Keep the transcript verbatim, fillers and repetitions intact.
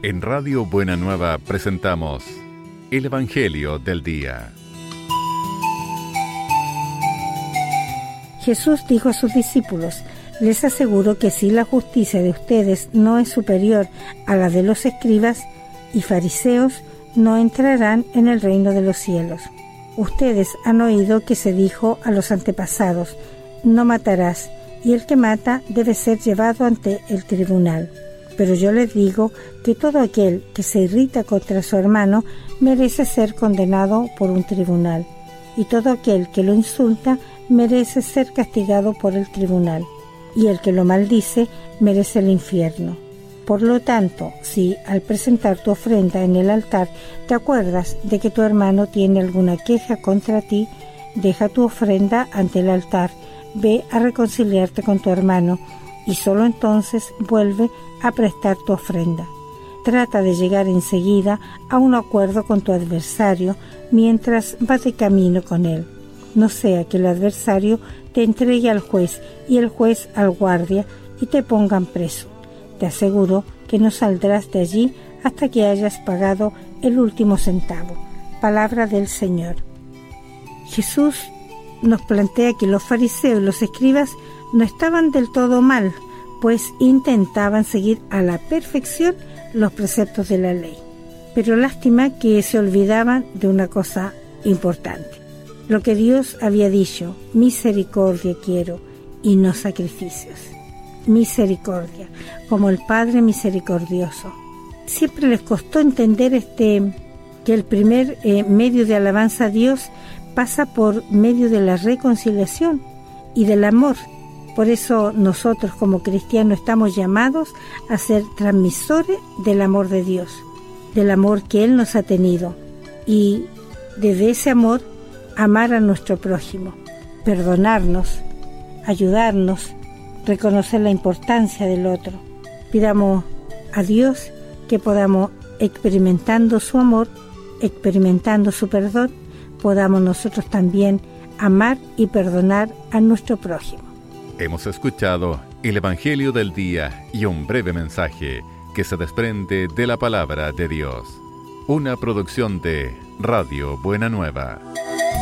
En Radio Buena Nueva presentamos el Evangelio del Día. Jesús dijo a sus discípulos: les aseguro que si la justicia de ustedes no es superior a la de los escribas y fariseos, no entrarán en el reino de los cielos. Ustedes han oído que se dijo a los antepasados: no matarás, y el que mata debe ser llevado ante el tribunal. Pero yo les digo que todo aquel que se irrita contra su hermano merece ser condenado por un tribunal, y todo aquel que lo insulta merece ser castigado por el tribunal, y el que lo maldice merece el infierno. Por lo tanto, si al presentar tu ofrenda en el altar te acuerdas de que tu hermano tiene alguna queja contra ti, deja tu ofrenda ante el altar, ve a reconciliarte con tu hermano, y solo entonces vuelve a prestar tu ofrenda. Trata de llegar enseguida a un acuerdo con tu adversario mientras vas de camino con él. No sea que el adversario te entregue al juez y el juez al guardia y te pongan preso. Te aseguro que no saldrás de allí hasta que hayas pagado el último centavo. Palabra del Señor. Jesús nos plantea que los fariseos y los escribas no estaban del todo mal, pues intentaban seguir a la perfección los preceptos de la ley. Pero lástima que se olvidaban de una cosa importante. Lo que Dios había dicho: misericordia quiero y no sacrificios. Misericordia, como el Padre misericordioso. Siempre les costó entender este que el primer eh, medio de alabanza a Dios pasa por medio de la reconciliación y del amor. Por eso nosotros como cristianos estamos llamados a ser transmisores del amor de Dios, del amor que Él nos ha tenido, y desde ese amor amar a nuestro prójimo, perdonarnos, ayudarnos, reconocer la importancia del otro. Pidamos a Dios que podamos, experimentando su amor, experimentando su perdón, podamos nosotros también amar y perdonar a nuestro prójimo. Hemos escuchado el Evangelio del Día y un breve mensaje que se desprende de la Palabra de Dios. Una producción de Radio Buena Nueva.